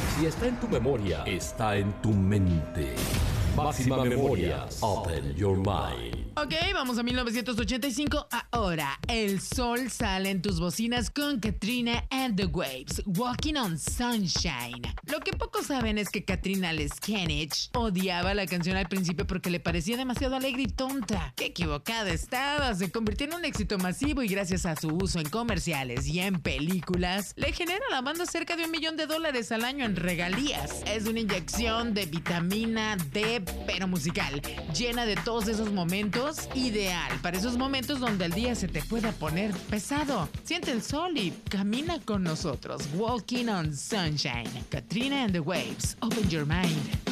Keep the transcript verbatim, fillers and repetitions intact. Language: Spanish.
Si está en tu memoria, está en tu mente. Máxima Memorias, Open Your Mind. Ok, vamos a mil novecientos ochenta y cinco. Ahora, el sol sale en tus bocinas con Katrina and the Waves, Walking on Sunshine. Lo que pocos saben es que Katrina Leskenich odiaba la canción al principio porque le parecía demasiado alegre y tonta. ¡Qué equivocada estaba! Se convirtió en un éxito masivo y gracias a su uso en comerciales y en películas, le genera a la banda cerca de un millón de dólares al año en regalías. Es una inyección de vitamina D, pero musical, llena de todos esos momentos. Ideal para esos momentos donde el día se te pueda poner pesado. Siente el sol y camina con nosotros. Walking on Sunshine. Katrina and the Waves. Open your mind.